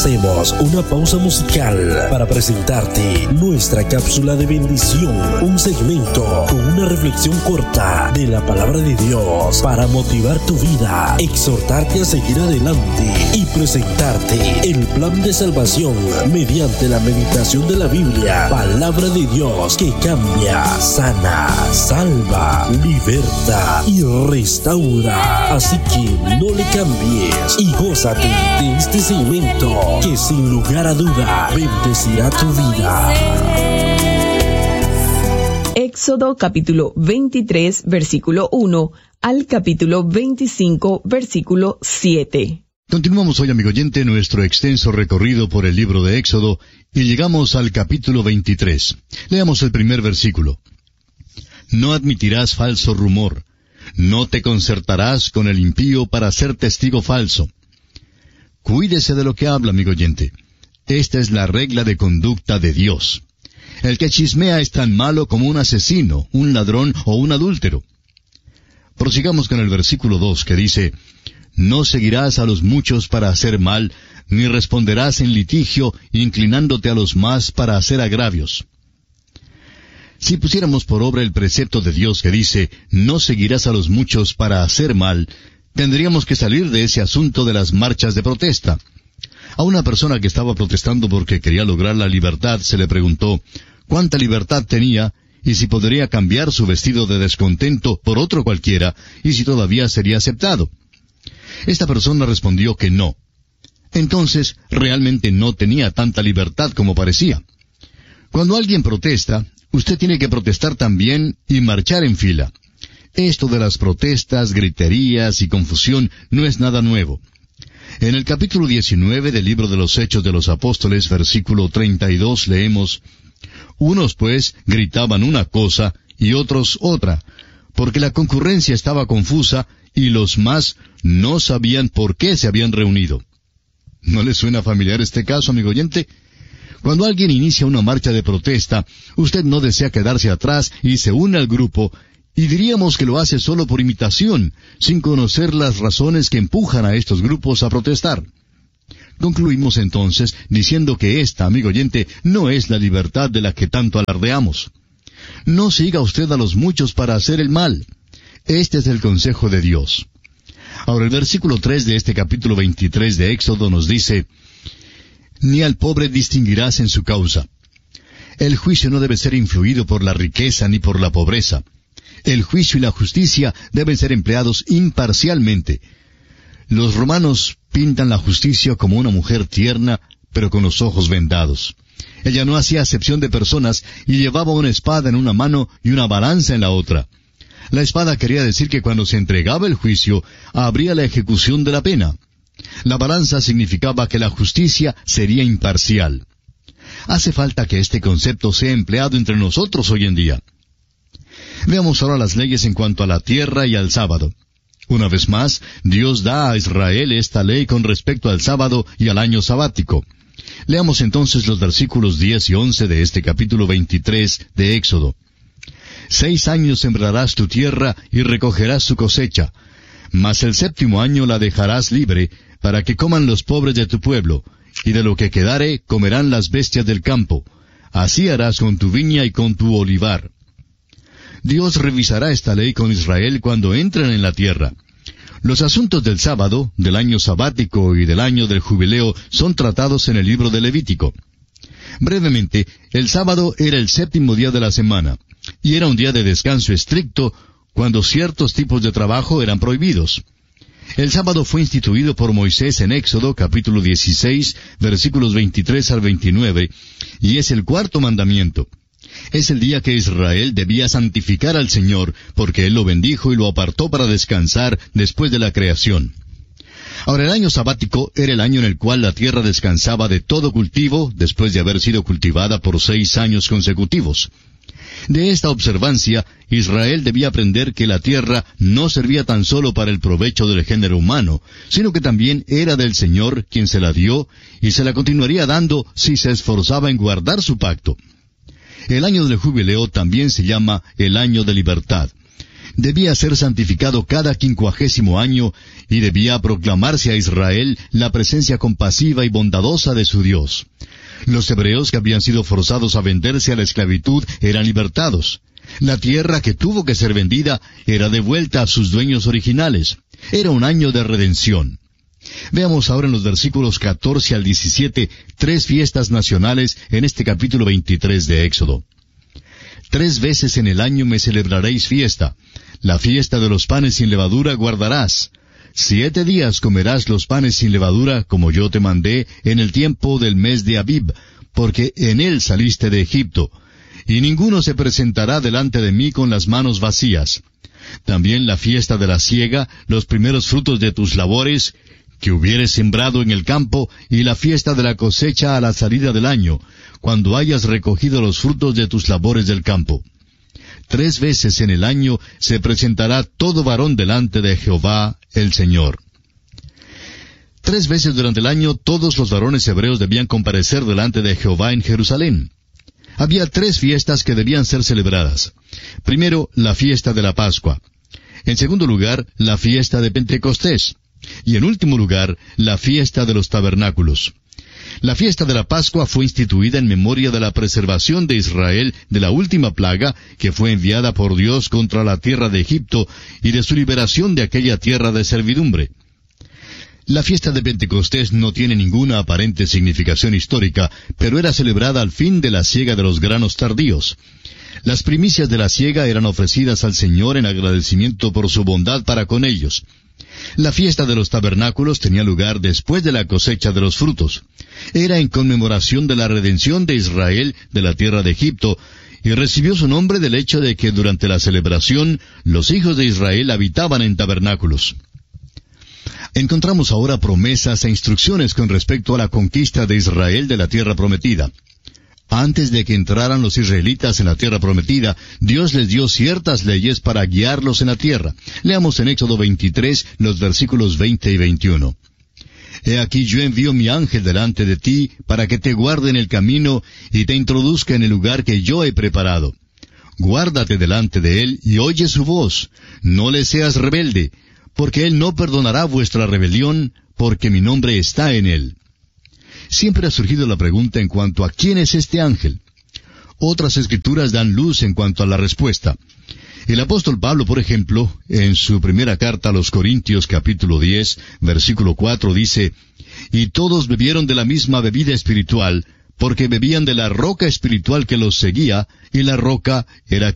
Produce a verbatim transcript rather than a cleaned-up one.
Hacemos una pausa musical para presentarte nuestra cápsula de bendición, un segmento con una reflexión corta de la palabra de Dios para motivar tu vida, exhortarte a seguir adelante y presentarte el plan de salvación mediante la meditación de la Biblia, palabra de Dios que cambia, sana, salva, liberta y restaura. Así que no le cambies y gózate de este segmento que sin lugar a duda bendecirá tu vida. Éxodo capítulo veintitrés, versículo uno al capítulo veinticinco, versículo siete. Continuamos hoy, amigo oyente, nuestro extenso recorrido por el libro de Éxodo y llegamos al capítulo veintitrés. Leamos el primer versículo. No admitirás falso rumor. No te concertarás con el impío para ser testigo falso. Cuídese de lo que habla, amigo oyente. Esta es la regla de conducta de Dios. El que chismea es tan malo como un asesino, un ladrón o un adúltero. Prosigamos con el versículo dos, que dice, no seguirás a los muchos para hacer mal, ni responderás en litigio, inclinándote a los más para hacer agravios. Si pusiéramos por obra el precepto de Dios que dice, no seguirás a los muchos para hacer mal, tendríamos que salir de ese asunto de las marchas de protesta. A una persona que estaba protestando porque quería lograr la libertad, se le preguntó cuánta libertad tenía y si podría cambiar su vestido de descontento por otro cualquiera y si todavía sería aceptado. Esta persona respondió que no. Entonces, realmente no tenía tanta libertad como parecía. Cuando alguien protesta, usted tiene que protestar también y marchar en fila. Esto de las protestas, griterías y confusión no es nada nuevo. En el capítulo diecinueve del libro de los Hechos de los Apóstoles, versículo treinta y dos, leemos, unos pues gritaban una cosa y otros otra, porque la concurrencia estaba confusa y los más no sabían por qué se habían reunido. ¿No le suena familiar este caso, amigo oyente? Cuando alguien inicia una marcha de protesta, usted no desea quedarse atrás y se une al grupo, y diríamos que lo hace solo por imitación, sin conocer las razones que empujan a estos grupos a protestar. Concluimos entonces diciendo que esta, amigo oyente, no es la libertad de la que tanto alardeamos. No siga usted a los muchos para hacer el mal. Este es el consejo de Dios. Ahora el versículo tres de este capítulo veintitrés de Éxodo nos dice, ni al pobre distinguirás en su causa. El juicio no debe ser influido por la riqueza ni por la pobreza. El juicio y la justicia deben ser empleados imparcialmente. Los romanos pintan la justicia como una mujer tierna, pero con los ojos vendados. Ella no hacía acepción de personas y llevaba una espada en una mano y una balanza en la otra. La espada quería decir que cuando se entregaba el juicio, habría la ejecución de la pena. La balanza significaba que la justicia sería imparcial. Hace falta que este concepto sea empleado entre nosotros hoy en día. Veamos ahora las leyes en cuanto a la tierra y al sábado. Una vez más, Dios da a Israel esta ley con respecto al sábado y al año sabático. Leamos entonces los versículos diez y once de este capítulo veintitrés de Éxodo. Seis años sembrarás tu tierra y recogerás su cosecha, mas el séptimo año la dejarás libre, para que coman los pobres de tu pueblo, y de lo que quedare comerán las bestias del campo. Así harás con tu viña y con tu olivar. Dios revisará esta ley con Israel cuando entren en la tierra. Los asuntos del sábado, del año sabático y del año del jubileo son tratados en el libro de Levítico. Brevemente, el sábado era el séptimo día de la semana, y era un día de descanso estricto cuando ciertos tipos de trabajo eran prohibidos. El sábado fue instituido por Moisés en Éxodo, capítulo dieciséis, versículos veintitrés al veintinueve, y es el cuarto mandamiento. Es el día que Israel debía santificar al Señor, porque Él lo bendijo y lo apartó para descansar después de la creación. Ahora, el año sabático era el año en el cual la tierra descansaba de todo cultivo después de haber sido cultivada por seis años consecutivos. De esta observancia, Israel debía aprender que la tierra no servía tan solo para el provecho del género humano, sino que también era del Señor quien se la dio, y se la continuaría dando si se esforzaba en guardar su pacto. El año del jubileo también se llama el año de libertad. debía ser santificado cada quincuagésimo año, y debía proclamarse a Israel la presencia compasiva y bondadosa de su Dios. Los hebreos que habían sido forzados a venderse a la esclavitud eran libertados. La tierra que tuvo que ser vendida era devuelta a sus dueños originales. Era un año de redención. Veamos ahora en los versículos catorce al diecisiete tres fiestas nacionales en este capítulo veintitrés de Éxodo. Tres veces en el año me celebraréis fiesta. La fiesta de los panes sin levadura guardarás. Siete días comerás los panes sin levadura, como yo te mandé, en el tiempo del mes de Abib, porque en él saliste de Egipto. Y ninguno se presentará delante de mí con las manos vacías. También la fiesta de la siega, los primeros frutos de tus labores, que hubieres sembrado en el campo, y la fiesta de la cosecha a la salida del año, cuando hayas recogido los frutos de tus labores del campo. Tres veces en el año se presentará todo varón delante de Jehová el Señor. Tres veces durante el año todos los varones hebreos debían comparecer delante de Jehová en Jerusalén. Había tres fiestas que debían ser celebradas. Primero, la fiesta de la Pascua. En segundo lugar, la fiesta de Pentecostés. Y en último lugar, la fiesta de los tabernáculos. La fiesta de la Pascua fue instituida en memoria de la preservación de Israel de la última plaga que fue enviada por Dios contra la tierra de Egipto y de su liberación de aquella tierra de servidumbre. La fiesta de Pentecostés no tiene ninguna aparente significación histórica, pero era celebrada al fin de la siega de los granos tardíos. Las primicias de la siega eran ofrecidas al Señor en agradecimiento por su bondad para con ellos. La fiesta de los tabernáculos tenía lugar después de la cosecha de los frutos. Era en conmemoración de la redención de Israel de la tierra de Egipto, y recibió su nombre del hecho de que durante la celebración los hijos de Israel habitaban en tabernáculos. Encontramos ahora promesas e instrucciones con respecto a la conquista de Israel de la tierra prometida. Antes de que entraran los israelitas en la tierra prometida, Dios les dio ciertas leyes para guiarlos en la tierra. Leamos en Éxodo veintitrés, los versículos veinte y veintiuno. He aquí yo envío mi ángel delante de ti, para que te guarde en el camino, y te introduzca en el lugar que yo he preparado. Guárdate delante de él, y oye su voz. No le seas rebelde, porque él no perdonará vuestra rebelión, porque mi nombre está en él. Siempre ha surgido la pregunta en cuanto a quién es este ángel. Otras escrituras dan luz en cuanto a la respuesta. El apóstol Pablo, por ejemplo, en su primera carta a los Corintios capítulo diez, versículo cuatro, dice, «Y todos bebieron de la misma bebida espiritual, porque bebían de la roca espiritual que los seguía, y la roca era